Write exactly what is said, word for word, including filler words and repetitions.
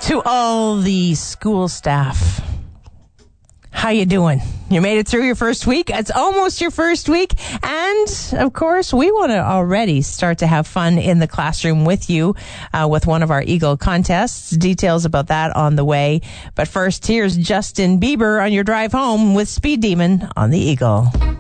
To all the school staff, how you doing? You made it through your first week. It's almost your first week. And, of course, we want to already start to have fun in the classroom with you uh, with one of our Eagle contests. Details about that on the way. But first, here's Justin Bieber on your drive home with Speed Demon on the Eagle.